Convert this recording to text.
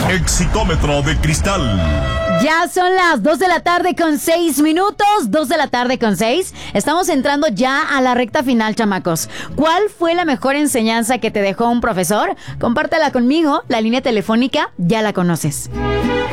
Exitómetro de cristal. Ya son las 2 de la tarde con 6 minutos. 2 de la tarde con 6. Estamos entrando ya a la recta final, chamacos. ¿Cuál fue la mejor enseñanza que te dejó un profesor? Compártela conmigo. La línea telefónica ya la conoces.